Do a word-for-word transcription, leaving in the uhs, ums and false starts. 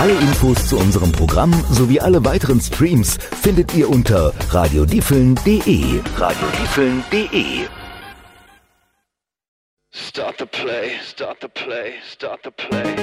Alle Infos zu unserem Programm sowie alle weiteren Streams findet ihr unter radiodiefeln punkt de. radiodiefeln punkt de. Start the play, start the play, start the play.